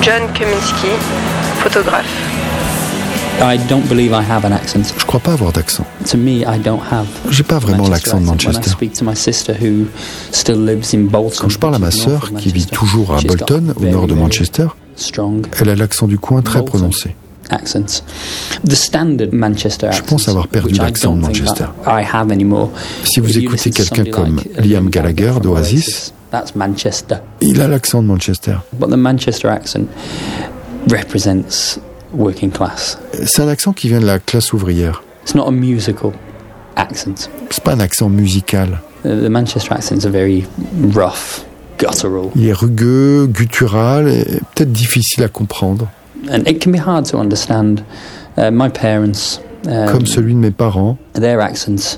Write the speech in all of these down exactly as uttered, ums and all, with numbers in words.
John Kaminski, photographe. I don't believe I have an accent. Je crois pas avoir d'accent. To me, I don't have. J'ai pas vraiment l'accent de Manchester. When I speak to my sister who still lives in Bolton. Quand je parle à ma sœur qui vit toujours à Bolton, au nord de Manchester, elle a l'accent du coin très prononcé. Accents. The standard Manchester accent. Je pense avoir perdu l'accent de Manchester. I have anymore. Si vous écoutez quelqu'un comme Liam Gallagher d'Oasis, that's Manchester. Il a l'accent de Manchester. But the Manchester accent represents working class. C'est un accent qui vient de la classe ouvrière. It's not a musical accent. C'est pas un accent musical. The Manchester accent is a very rough, guttural. Il est rugueux, guttural et peut-être difficile à comprendre. And it can be hard to understand. Uh, my parents, um, comme celui de mes parents, their accents.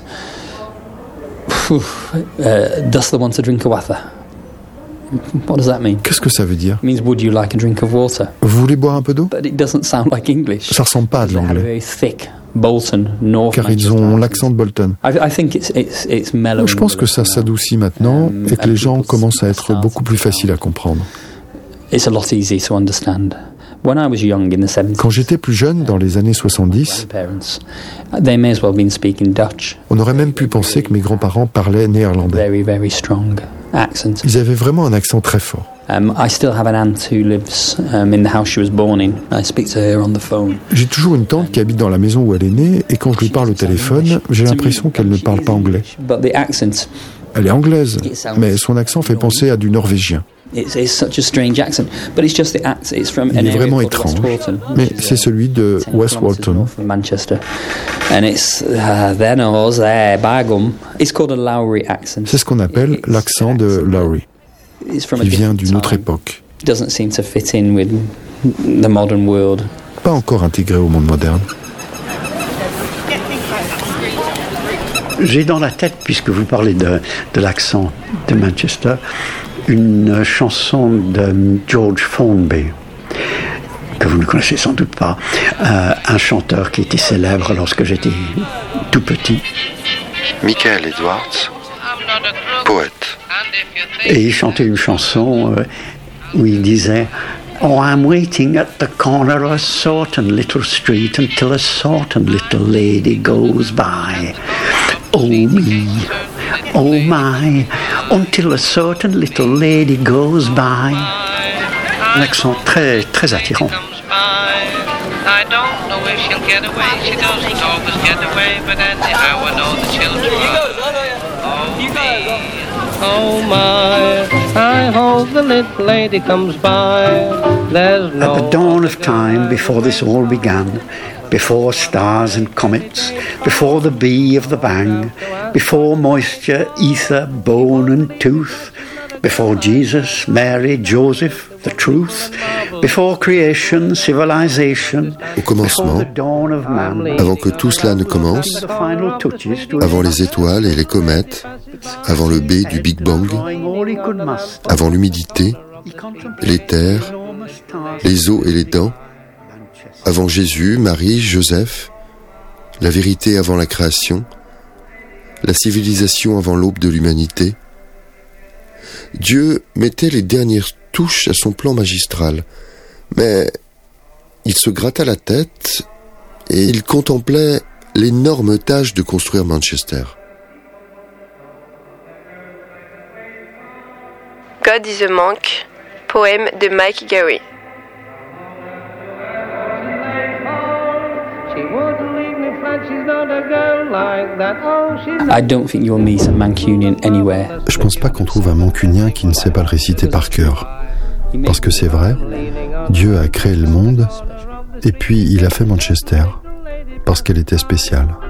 uh, does the want to drink a water? What does that mean? Qu'est-ce que ça veut dire? It means would you like a drink of water? Vous voulez boire un peu d'eau? But it doesn't sound like English. Ça ressemble pas à de l'anglais. Very thick Bolton, North car ils ont l'accent de Bolton. I, I think it's, it's, it's mellow. Je pense que ça s'adoucit maintenant um, et que les gens commencent à être beaucoup plus faciles à comprendre. It's a lot easier to understand. When I was young in the seventies, quand j'étais plus jeune, dans les années soixante-dix, they may as well been speaking Dutch. On aurait même pu penser que mes grands-parents parlaient néerlandais. Very, very strong accent. Ils avaient vraiment un accent très fort. Um, I still have an aunt who lives um, in the house she was born in. I speak to her on the phone. J'ai toujours une tante qui habite dans la maison où elle est née, et quand je lui parle au téléphone, j'ai l'impression qu'elle ne parle pas anglais. But the accent, elle est anglaise, mais son accent fait penser à du norvégien. It's, it's such a strange accent, but it's just the accent. It's from Il est vraiment étrange, mais c'est celui de West Walton. Manchester, and it's uh, then us there by gum. It's called a Lowry accent. C'est ce qu'on appelle l'accent de Lowry. Il vient d'une autre époque. Doesn't seem to fit in with the modern world. Pas encore intégré au monde moderne. J'ai dans la tête, puisque vous parlez de, de l'accent de Manchester, une chanson de George Formby, que vous ne connaissez sans doute pas, euh, un chanteur qui était célèbre lorsque j'étais tout petit. Michael Edwards, poète. Et il chantait une chanson euh, où il disait « Oh, I'm waiting at the corner of a certain little street until a certain little lady goes by. Oh me, oh my, until a certain little lady goes by. » Un accent très, très attirant. I don't know if she'll get away. She doesn't always get away, but anyhow I know the children. Oh me, oh my, I hope the little lady comes by. There's no. At the dawn of time, before this all began, before stars and comets, before the bee of the bang, before moisture, ether, bone and tooth, before Jesus, Mary, Joseph, the truth, before creation, civilization, au commencement, avant que tout cela ne commence, avant les étoiles et les comètes, avant le B du Big Bang, avant l'humidité, les terres, les os et les dents, avant Jésus, Marie, Joseph, la vérité avant la création, la civilisation avant l'aube de l'humanité, Dieu mettait les dernières touches à son plan magistral, mais il se gratta la tête et il contemplait l'énorme tâche de construire Manchester. God is a Monk, poème de Mike Garry. I don't think you'll meet a Mancunian anywhere. Je pense pas qu'on trouve un Mancunien qui ne sait pas le réciter par cœur. Parce que c'est vrai, Dieu a créé le monde et puis il a fait Manchester parce qu'elle était spéciale.